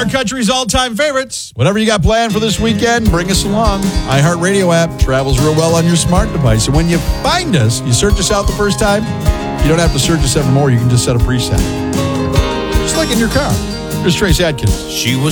country's all-time favorites. Whatever you got planned for this weekend, bring us along. iHeartRadio app travels real well on your smart device. And when you find us, you search us out the first time, you don't have to search us evermore. You can just set a preset. Just like in your car. Here's Trace Adkins. She was